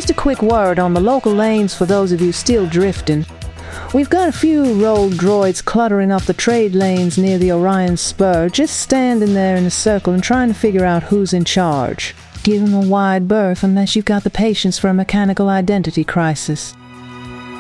just a quick word on the local lanes for those of you still drifting. We've got a few rogue droids cluttering up the trade lanes near the Orion Spur, just standing there in a circle and trying to figure out who's in charge. Give them a wide berth unless you've got the patience for a mechanical identity crisis.